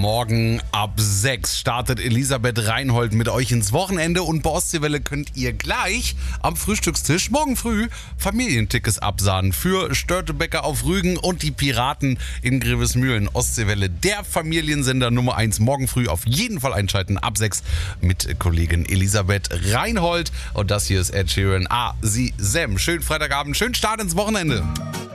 Morgen ab 6 startet Elisabeth Reinhold mit euch ins Wochenende und bei Ostseewelle könnt ihr gleich am Frühstückstisch morgen früh Familientickets absahnen für Störtebeker auf Rügen und die Piraten in Grevesmühlen. Ostseewelle, der Familiensender Nummer 1. Morgen früh auf jeden Fall einschalten ab 6 mit Kollegin Elisabeth Reinhold. Und das hier ist Ed Sheeran. Sie Sam. Schönen Freitagabend, schönen Start ins Wochenende.